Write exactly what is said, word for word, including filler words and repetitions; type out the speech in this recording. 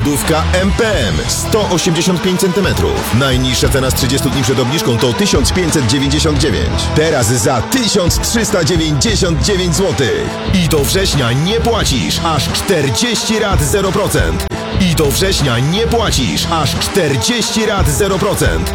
Lodówka M P M sto osiemdziesiąt pięć centymetrów. Najniższa cena z trzydziestu dni przed obniżką to tysiąc pięćset dziewięćdziesiąt dziewięć. Teraz za tysiąc trzysta dziewięćdziesiąt dziewięć złotych. I do września nie płacisz aż czterdzieści rat zero procent. I do września nie płacisz aż czterdzieści rat zero procent.